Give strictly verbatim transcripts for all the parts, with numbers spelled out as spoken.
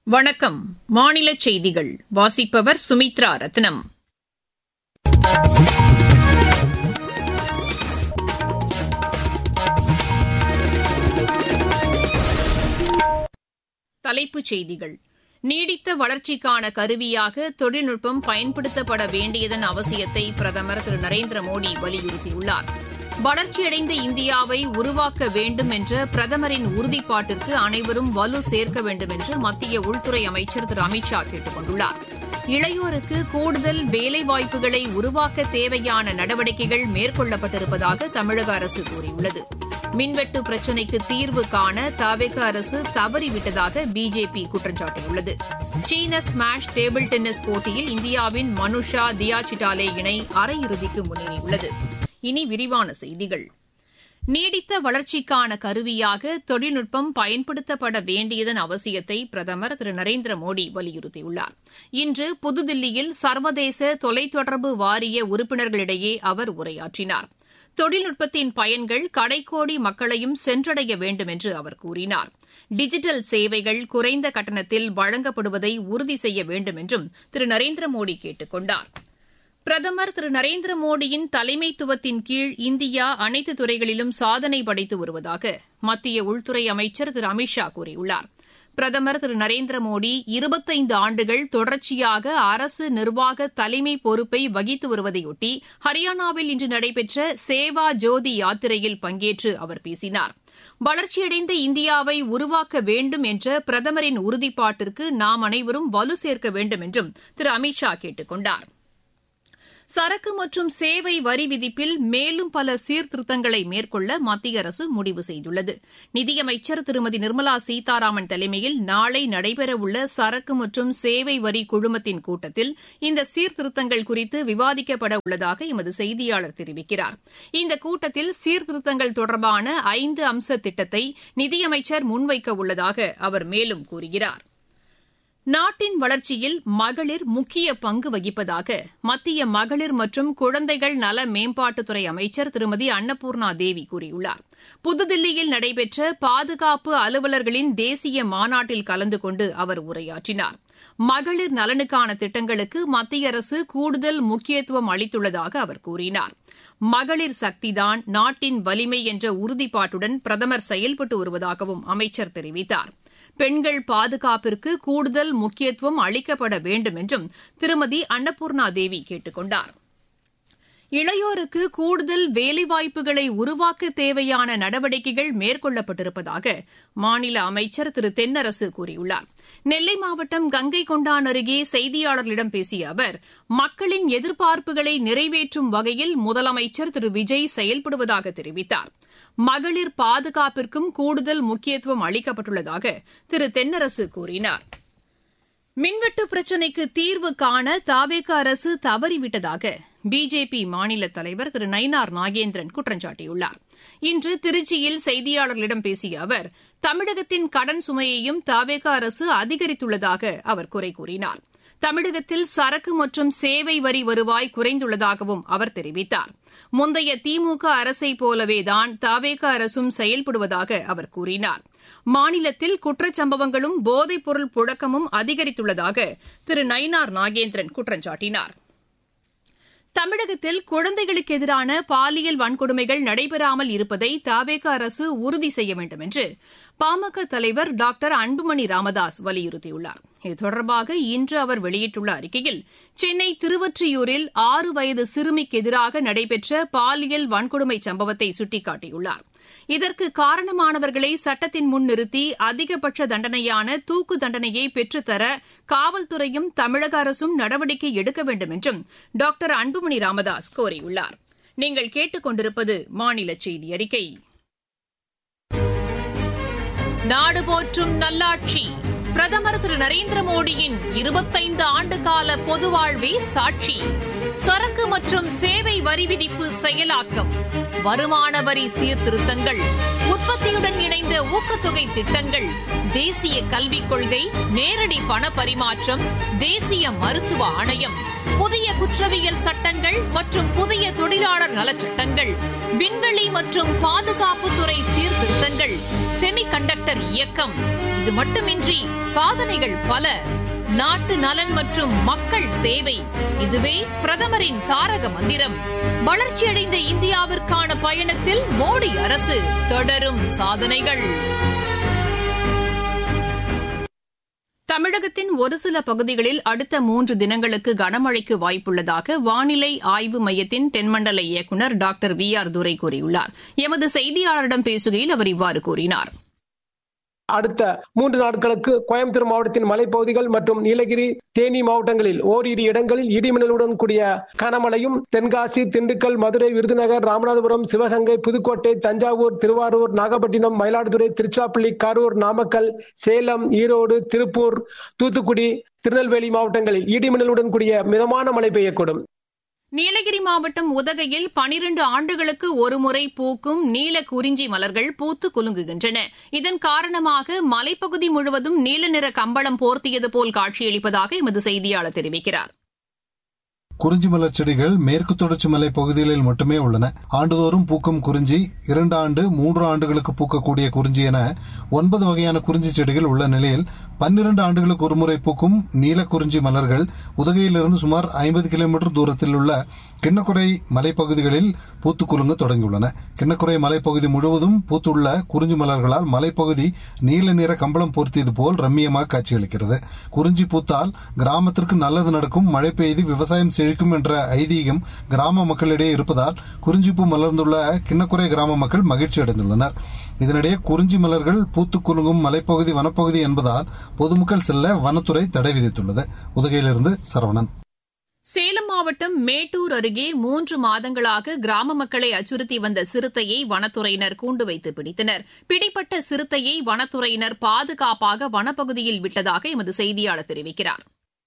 வணக்கம். மாநில செய்திகள் வாசிப்பவர் சுமித்ரா ரத்னம். தலைப்புச் செய்திகள். நீடித்த வளர்ச்சிக்கான கருவியாக தொழில்நுட்பம் பயன்படுத்தப்பட வேண்டியதன் அவசியத்தை பிரதமர் திரு நரேந்திர மோடி வலியுறுத்தியுள்ளார். வளர்ச்சியடைந்த இந்தியாவை உருவாக்க வேண்டும் என்ற பிரதமரின் உறுதிப்பாட்டிற்கு அனைவரும் வலு சேர்க்க வேண்டும் என்று மத்திய உள்துறை அமைச்சர் திரு அமித் ஷா கேட்டுக் கொண்டுள்ளார். இளையோருக்கு கூடுதல் வேலைவாய்ப்புகளை உருவாக்க தேவையான நடவடிக்கைகள் மேற்கொள்ளப்பட்டிருப்பதாக தமிழக அரசு கூறியுள்ளது. மின்வெட்டு பிரச்சினைக்கு தீர்வு காண தவேக அரசு தவறிவிட்டதாக பிஜேபி குற்றம் சாட்டியுள்ளது. சீன ஸ்மாஷ் டேபிள் டென்னிஸ் போட்டியில் இந்தியாவின் மனுஷா தியாசிட்டாலே இணை அரையிறுதிக்கு முன்னேறியுள்ளது. இனி விரிவான செய்திகள். நீடித்த வளர்ச்சிக்கான கருவியாக தொழில்நுட்பம் பயன்படுத்தப்பட வேண்டியதன் அவசியத்தை பிரதமர் திரு நரேந்திர மோடி வலியுறுத்தியுள்ளார். இன்று புதுதில்லியில் சர்வதேச தொலைத்தொடர்பு வாரிய உறுப்பினர்களிடையே அவர் உரையாற்றினார். தொழில்நுட்பத்தின் பயன்கள் கடைக்கோடி மக்களையும் சென்றடைய வேண்டும் என்று அவர் கூறினார். டிஜிட்டல் சேவைகள் குறைந்த கட்டணத்தில் வழங்கப்படுவதை உறுதி செய்ய வேண்டும் என்றும் திரு நரேந்திர மோடி கேட்டுக் கொண்டார். பிரதமர் திரு நரேந்திர மோடியின் தலைமைத்துவத்தின் கீழ் இந்தியா அனைத்து துறைகளிலும் சாதனை படைத்து வருவதாக மத்திய உள்துறை அமைச்சர் திரு அமித் ஷா கூறியுள்ளார். பிரதமர் திரு நரேந்திர மோடி இருபத்தைந்து ஆண்டுகள் தொடர்ச்சியாக அரசு நிர்வாக தலைமை பொறுப்பை வகித்து வருவதையொட்டி ஹரியானாவில் இன்று நடைபெற்ற சேவா ஜோதி யாத்திரையில் பங்கேற்று அவர் பேசினார். வளர்ச்சியடைந்த இந்தியாவை உருவாக்க வேண்டும் என்ற பிரதமரின் உறுதிப்பாட்டிற்கு நாம் அனைவரும் வலு சேர்க்க வேண்டும் என்றும் திரு அமித் ஷா கேட்டுக் கொண்டார். சரக்கு மற்றும் சேவை வரி விதிப்பில் மேலும் பல சீர்திருத்தங்களை மேற்கொள்ள மத்திய அரசு முடிவு செய்துள்ளது. நிதியமைச்சர் திருமதி நிர்மலா சீதாராமன் தலைமையில் நாளை நடைபெறவுள்ள சரக்கு மற்றும் சேவை வரி குழுமத்தின் கூட்டத்தில் இந்த சீர்திருத்தங்கள் குறித்து விவாதிக்கப்பட உள்ளதாக எமது செய்தியாளர் தெரிவிக்கிறார். இந்த கூட்டத்தில் சீர்திருத்தங்கள் தொடர்பான ஐந்து அம்ச திட்டத்தை நிதியமைச்சர் முன்வைக்க உள்ளதாக அவர் மேலும் கூறுகிறார். நாட்டின் வளர்ச்சியில் மகளிர் முக்கிய பங்கு வகிப்பதாக மத்திய மகளிர் மற்றும் குழந்தைகள் நல மேம்பாட்டுத்துறை அமைச்சர் திருமதி அன்னபூர்ணா தேவி கூறியுள்ளார். புதுதில்லியில் நடைபெற்ற பாதுகாப்பு அலுவலர்களின் தேசிய மாநாட்டில் கலந்து கொண்டு அவர் உரையாற்றினார். மகளிர் நலனுக்கான திட்டங்களுக்கு மத்திய அரசு கூடுதல் முக்கியத்துவம் அளித்துள்ளதாக அவர் கூறினார். மகளிர் சக்திதான் நாட்டின் வலிமை என்ற உறுதிப்பாட்டுடன் பிரதமர் செயல்பட்டு வருவதாகவும் அமைச்சர் தெரிவித்தார். பெண்கள் பாதுகாப்பிற்கு கூடுதல் முக்கியத்துவம் அளிக்கப்பட வேண்டும் என்றும் திருமதி அன்னபூர்ணா தேவி கேட்டுக் கொண்டார். இளையோருக்கு கூடுதல் வேலைவாய்ப்புகளை உருவாக்க தேவையான நடவடிக்கைகள் மேற்கொள்ளப்பட்டிருப்பதாக மாநில அமைச்சர் திரு தென்னரசு கூறியுள்ளார். நெல்லை மாவட்டம் கங்கை கொண்டான் அருகே செய்தியாளர்களிடம் பேசிய அவர், மக்களின் எதிர்பார்ப்புகளை நிறைவேற்றும் வகையில் முதலமைச்சர் திரு விஜய் செயல்படுவதாக தெரிவித்தார். மகளிர் பாதுகாப்பிற்கும் கூடுதல் முக்கியத்துவம் அளிக்கப்பட்டுள்ளதாக திரு தென்னரசு கூறினார். மின்வெட்டு பிரச்சினைக்கு தீர்வு காண தவேக அரசு தவறிவிட்டதாக பிஜேபி மாநில தலைவர் திரு நயினார் நாகேந்திரன் குற்றம் சாட்டியுள்ளார். இன்று திருச்சியில் செய்தியாளர்களிடம் பேசிய அவர், தமிழகத்தின் கடன் சுமையையும் தவேக அரசு அதிகரித்துள்ளதாக அவர் குறை கூறினார். தமிழகத்தில் சரக்கு மற்றும் சேவை வரி வருவாய் குறைந்துள்ளதாகவும் அவர் தெரிவித்தார். முந்தைய திமுக அரசைப் போலவேதான் தவேக அரசும் செயல்படுவதாக அவர் கூறினார். மாநிலத்தில் குற்றச்சம்பவங்களும் போதைப் பொருள் புழக்கமும் அதிகரித்துள்ளதாக திரு நயினார் நாகேந்திரன் குற்றம் சாட்டினார். தமிழகத்தில் குழந்தைகளுக்கு எதிரான பாலியல் வன்கொடுமைகள் நடைபெறாமல் இருப்பதை தவேக அரசு உறுதி செய்ய வேண்டும் என்று பாமக தலைவர் டாக்டர் அன்புமணி ராமதாஸ் வலியுறுத்தியுள்ளார். இது தொடர்பாக இன்று அவர் வெளியிட்டுள்ள அறிக்கையில், சென்னை திருவொற்றியூரில் ஆறு வயது சிறுமிக்கு எதிராக நடைபெற்ற பாலியல் வன்கொடுமை சம்பவத்தை சுட்டிக்காட்டியுள்ளார். இதற்கு காரணமானவர்களை சட்டத்தின் முன் நிறுத்தி அதிகபட்ச தண்டனையான தூக்கு தண்டனையை பெற்றுத்தர காவல்துறையும் தமிழக அரசும் நடவடிக்கை எடுக்க வேண்டும் என்றும் டாக்டர் அன்புமணி ராமதாஸ் கோரியுள்ளார். நீங்கள் கேட்டுக் கொண்டிருப்பது மாநில செய்தி அறிக்கை. நாடு போற்றும் நல்லாட்சி பிரதமர் திரு நரேந்திர மோடியின் இருபத்தைந்து ஆண்டுகால பொது வாழ்வே சாட்சி. சரக்கு மற்றும் சேவை வரி விதிப்பு செயலாக்கம், வருமான வரி சீர்திருத்தங்கள், உற்பத்தியுடன் இணைந்த ஊக்கத்தொகை திட்டங்கள், தேசிய கல்விக் கொள்கை, நேரடி பண பரிமாற்றம், தேசிய மருத்துவ ஆணையம், புதிய குற்றவியல் சட்டங்கள் மற்றும் புதிய தொழிலாளர் நலச்சட்டங்கள், விண்வெளி மற்றும் பாதுகாப்புத்துறை சீர்திருத்தங்கள், செமி கண்டக்டர் இயக்கம், இது மட்டுமின்றி சாதனைகள் பல. நாட்டு நலன் மற்றும் மக்கள் சேவை, இதுவே பிரதமரின் தாரக மந்திரம். வளர்ச்சியடைந்த இந்தியாவிற்கான பயணத்தில் மோடி அரசு தொடரும் சாதனைகள். தமிழகத்தின் ஒரு சில பகுதிகளில் அடுத்த மூன்று தினங்களுக்கு கனமழைக்கு வாய்ப்புள்ளதாக வானிலை ஆய்வு மையத்தின் தென்மண்டல இயக்குநர் டாக்டர் வி ஆர் துரை கூறியுள்ளார். எமது செய்தியாளரிடம் பேசுகையில் அவர் இவ்வாறு கூறினார். அடுத்த மூன்று நாட்களுக்கு கோயம்புத்தூர் மாவட்டத்தின் மலைப்பகுதிகள் மற்றும் நீலகிரி, தேனி மாவட்டங்களில் ஓரிரு இடங்களில் இடிமின்னலுடன் கூடிய கனமழையும், தென்காசி, திண்டுக்கல், மதுரை, விருதுநகர், ராமநாதபுரம், சிவகங்கை, புதுக்கோட்டை, தஞ்சாவூர், திருவாரூர், நாகப்பட்டினம், மயிலாடுதுறை, திருச்சிராப்பள்ளி, கரூர், நாமக்கல், சேலம், ஈரோடு, திருப்பூர், தூத்துக்குடி, திருநெல்வேலி மாவட்டங்களில் இடிமின்னலுடன் கூடிய மிதமான மழை பெய்யக்கூடும். நீலகிரி மாவட்டம் உதகையில் பனிரண்டு ஆண்டுகளுக்கு ஒருமுறை பூக்கும் நீல குறிஞ்சி மலர்கள் பூத்து குலுங்குகின்றன. இதன் காரணமாக மலைப்பகுதி முழுவதும் நீல நிற கம்பளம் போர்த்தியது போல் காட்சியளிப்பதாக எமது செய்தியாளர் தெரிவிக்கிறார். குறிஞ்சி மலர் செடிகள் மேற்கு தொடர்ச்சி மலை பகுதிகளில் மட்டுமே உள்ளன. ஆண்டுதோறும் பூக்கும் குறிஞ்சி, இரண்டு ஆண்டு மூன்று ஆண்டுகளுக்கு பூக்கக்கூடிய குறிஞ்சி என ஒன்பது வகையான குறிஞ்சி செடிகள் உள்ள நிலையில் பன்னிரண்டு ஆண்டுகளுக்கு ஒருமுறை பூக்கும் நீல குறிஞ்சி மலர்கள் உதகையிலிருந்து சுமார் ஐம்பது கிலோமீட்டர் தூரத்தில் உள்ள கிண்ணக்குறை மலைப்பகுதிகளில் பூத்து குலுங்க தொடங்கியுள்ளன. கிண்ணக்குறை மலைப்பகுதி முழுவதும் பூத்துள்ள குறிஞ்சி மலர்களால் மலைப்பகுதி நீல நிற கம்பளம் பொருத்தியது போல் ரம்மியமாக காட்சியளிக்கிறது. குறிஞ்சி பூத்தால் கிராமத்திற்கு நல்லது நடக்கும், மழை பெய்து விவசாயம் செழிக்கும் என்ற ஐதீகம் கிராம மக்களிடையே இருப்பதால் குறிஞ்சிப்பூ மலர்ந்துள்ள கிண்ணக்குறை கிராம மக்கள் மகிழ்ச்சி அடைந்துள்ளனர். இதனிடையே குறிஞ்சி மலர்கள் பூத்து குலுங்கும் மலைப்பகுதி வனப்பகுதி என்பதால் பொதுமக்கள் செல்ல வனத்துறை தடை விதித்துள்ளது. உதகையிலிருந்து சரவணன். சேலம் மாவட்டம் மேட்டூர் அருகே மூன்று மாதங்களாக கிராம மக்களை அச்சுறுத்தி வந்த சிறுத்தையை வனத்துறையினர் கூண்டு வைத்து பிடித்தனர். பிடிப்பட்ட சிறுத்தையை வனத்துறையினர் பாதுகாப்பாக வனப்பகுதியில் விட்டதாக எமது செய்தியாளர் தெரிவிக்கிறார்.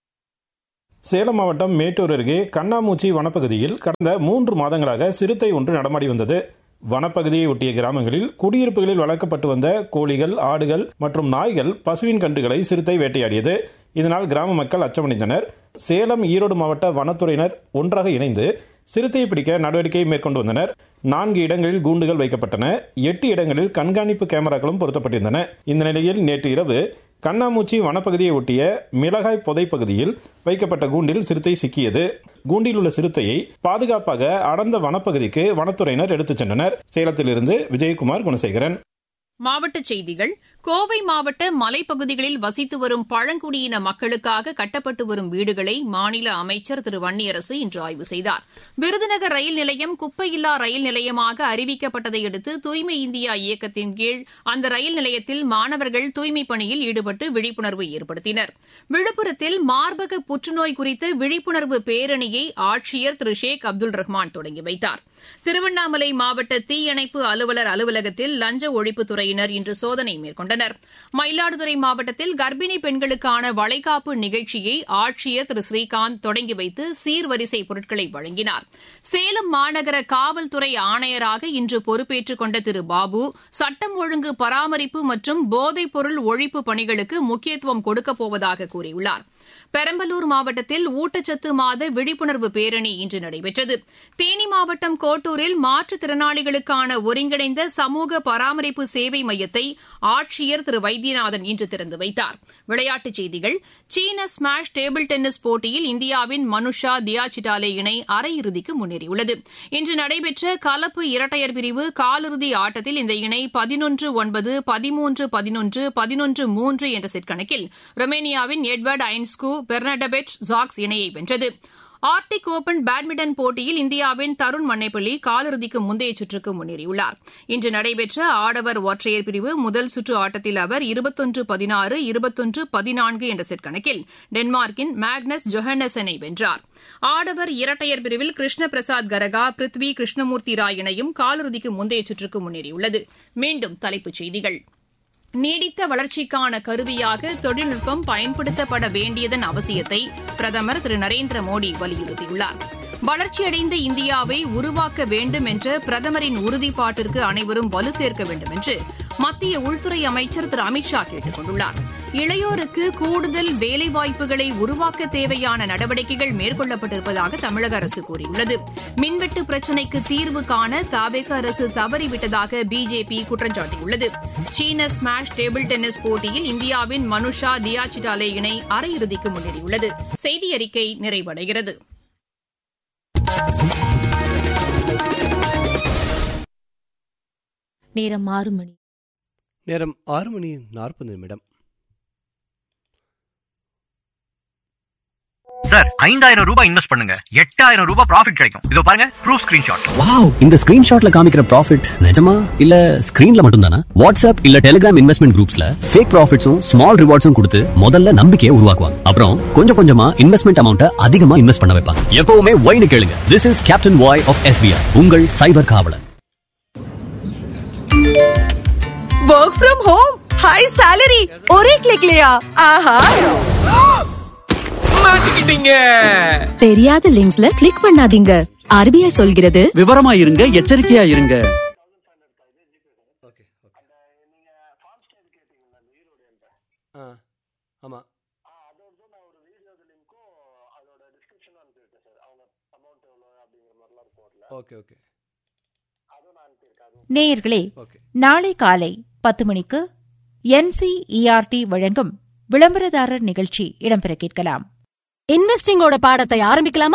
சேலம் மாவட்டம் மேட்டூர் அருகே கண்ணாமூச்சி வனப்பகுதியில் கடந்த மூன்று மாதங்களாக சிறுத்தை ஒன்று நடமாடி வந்தது. வனப்பகுதியை ஒட்டிய கிராமங்களில் குடியிருப்புகளில் வளர்க்கப்பட்டு வந்த கோழிகள், ஆடுகள் மற்றும் நாய்கள், பசுவின் கன்றுகளை சிறுத்தை வேட்டையாடியது. இதனால் கிராம மக்கள் அச்சமடைந்தனர். சேலம், ஈரோடு மாவட்ட வனத்துறையினர் ஒன்றாக இணைந்து சிறுத்தையை பிடிக்க நடவடிக்கை மேற்கொண்டு வந்தனர். நான்கு இடங்களில் கூண்டுகள் வைக்கப்பட்டன. எட்டு இடங்களில் கண்காணிப்பு கேமராக்களும் பொருத்தப்பட்டிருந்தன. இந்த நிலையில் நேற்று இரவு கண்ணாமூச்சி வனப்பகுதியை ஒட்டிய மிளகாய் பொதை பகுதியில் வைக்கப்பட்ட கூண்டில் சிறுத்தை சிக்கியது. கூண்டில் உள்ள சிறுத்தையை பாதுகாப்பாக அடர்ந்த வனப்பகுதிக்கு வனத்துறையினர் எடுத்துச் சென்றனர். சேலத்திலிருந்து விஜயகுமார் குணசேகரன். மாவட்டச் செய்திகள். கோவை மாவட்ட மலைப்பகுதிகளில் வசித்து வரும் பழங்குடியின மக்களுக்காக கட்டப்பட்டு வரும் வீடுகளை மாநில அமைச்சர் திரு வன்னியரசு இன்று ஆய்வு செய்தார். விருதுநகர் ரயில் நிலையம் குப்பையில்லா ரயில் நிலையமாக அறிவிக்கப்பட்டதையடுத்து தூய்மை இந்தியா இயக்கத்தின் கீழ் அந்த ரயில் நிலையத்தில் மாணவர்கள் தூய்மைப் பணியில் ஈடுபட்டு விழிப்புணர்வு ஏற்படுத்தினர். விழுப்புரத்தில் மார்பக புற்றுநோய் குறித்த விழிப்புணர்வு பேரணியை ஆட்சியர் திரு ஷேக் அப்துல் ரஹ்மான் தொடங்கி வைத்தார். திருவண்ணாமலை மாவட்ட தீயணைப்பு அலுவலர் அலுவலகத்தில் லஞ்ச ஒழிப்புத்துறையினர் இன்று சோதனை மேற்கொண்டனர். மயிலாடுதுறை மாவட்டத்தில் கர்ப்பிணி பெண்களுக்கான வளைகாப்பு நிகழ்ச்சியை ஆட்சியர் திரு ஸ்ரீகாந்த் தொடங்கி வைத்து சீர்வரிசை பொருட்களை வழங்கினார். சேலம் மாநகர காவல்துறை ஆணையராக இன்று பொறுப்பேற்றுக் கொண்ட திரு பாபு சட்டம் ஒழுங்கு பராமரிப்பு மற்றும் போதைப் பொருள் ஒழிப்பு பணிகளுக்கு முக்கியத்துவம் கொடுக்கப் போவதாக கூறியுள்ளார். பெரம்பலூர் மாவட்டத்தில் ஊட்டச்சத்து மாத விழிப்புணர்வு பேரணி இன்று நடைபெற்றது. தேனி மாவட்டம் கோட்டூரில் மாற்றுத்திறனாளிகளுக்கான ஒருங்கிணைந்த சமூக பராமரிப்பு சேவை மையத்தை ஆட்சியர் திரு வைத்தியநாதன் இன்று திறந்து வைத்தார். விளையாட்டுச் செய்திகள். சீன ஸ்மாஷ் டேபிள் டென்னிஸ் போட்டியில் இந்தியாவின் மனுஷா தியாசிட்டாலே இணை அரையிறுதிக்கு முன்னேறியுள்ளது. இன்று நடைபெற்ற கலப்பு இரட்டையர் பிரிவு காலிறுதி ஆட்டத்தில் இந்த இணை பதினொன்று ஒன்பது, பதிமூன்று பதினொன்று, பதினொன்று மூன்று என்ற செட் கணக்கில் ரொமேனியாவின் எட்வர்ட் ஐன்ஸ்கு பெர்னடபெட் ஜாக்ஸ் இணையை வென்றது. ஆர்டிக் ஓபன் பேட்மிண்டன் போட்டியில் இந்தியாவின் தருண் மன்னேப்பள்ளி காலிறுதிக்கு முந்தைய சுற்றுக்கு முன்னேறியுள்ளார். இன்று நடைபெற்ற ஆடவர் ஒற்றையர் பிரிவு முதல் சுற்று ஆட்டத்தில் அவர் இருபத்தொன்று பதினாறு, இருபத்தொன்று பதினான்கு என்ற செட் கணக்கில் டென்மார்க்கின் மேக்னஸ் ஜொஹன்னசனை வென்றார். ஆடவர் இரட்டையர் பிரிவில் கிருஷ்ண பிரசாத் கரகா, பிருத்வி கிருஷ்ணமூர்த்தி ராய் இணையும் காலிறுதிக்கு முந்தைய சுற்றுக்கு முன்னேறியுள்ளது. மீண்டும் தலைப்புச் செய்திகள். நீடித்த வளர்ச்சிக்கான கருவியாக தொழில்நுட்பம் பயன்படுத்தப்பட வேண்டியதன் அவசியத்தை பிரதமர் திரு நரேந்திர மோடி வலியுறுத்தியுள்ளார். வளர்ச்சியடைந்த இந்தியாவை உருவாக்க வேண்டும் என்ற பிரதமரின் உறுதிப்பாட்டிற்கு அனைவரும் வலு சேர்க்க வேண்டும் என்று மத்திய உள்துறை அமைச்சர் திரு அமித் ஷா கேட்டுக் கொண்டுள்ளார். இளையோருக்கு கூடுதல் வேலைவாய்ப்புகளை உருவாக்க தேவையான நடவடிக்கைகள் மேற்கொள்ளப்பட்டிருப்பதாக தமிழக அரசு கூறியுள்ளது. மின்வெட்டு பிரச்சினைக்கு தீர்வு காண தவேக அரசு தவறிவிட்டதாக பிஜேபி குற்றம் சாட்டியுள்ளது. சீன ஸ்மாஷ் டேபிள் டென்னிஸ் போட்டியில் இந்தியாவின் மனுஷா டியாச்சிடாலே இணை அரையிறுதிக்கு முன்னேறியுள்ளது. செய்தி அறிக்கை நிறைவடைகிறது. நேரம் ஆறு மணி நேரம் ஆறு மணி நாற்பது நிமிடம். சார், ஐந்தாயிரம் ரூபாய் இன்வெஸ்ட் பண்ணுங்க, எட்டாயிரம் ரூபாய் ப்ராஃபிட் கிடைக்கும். இதோ பாருங்க, ப்ரூஃப் ஸ்கிரீன்ஷாட். வாவ், இந்த ஸ்கிரீன்ஷாட்ல காமிக்கிற ப்ராஃபிட் நிஜமா இல்ல ஸ்கிரீன்ல மட்டும் தானா? வாட்ஸ்அப் இல்ல டெலிகிராம் இன்வெஸ்ட்மெண்ட் குரூப்ஸ்ல ஃபேக் ப்ராஃபிட்ஸும் ஸ்மால் ரிவார்ட்ஸும் கொடுத்து முதல்ல நம்பிக்கையை உருவாக்குவாங்க. அப்புறம் கொஞ்சம் கொஞ்சமா இன்வெஸ்ட்மெண்ட் அமௌண்ட்டை அதிகமா இன்வெஸ்ட் பண்ண வைப்பாங்க. எப்பவுமே ஒய்னு கேளுங்க. This is captain why of SBI, உங்கள் சைபர் காவலன். Work from home, high salary, ஒரே கிளிக்லயா? ஆஹா, மாட்டிக்கிட்டீங்க. தெரியாத லிங்க்ஸ்ல கிளிக் பண்ணாதீங்க. ஆர்பிஐ சொல்கிறது, விவரமா இருங்க, எச்சரிக்கையா இருங்க. Okay okay. ஆ ஆமா. Okay okay. நேயர்களே, ஓகே. நாளை காலை பத்து மணிக்கு என்சிஇஆர்டி வழங்கும் விளம்பரதாரர் நிகழ்ச்சி இடம்பெற கேட்கலாம். இன்வெஸ்டிங்கோட பாடத்தை ஆரம்பிக்கலாமா?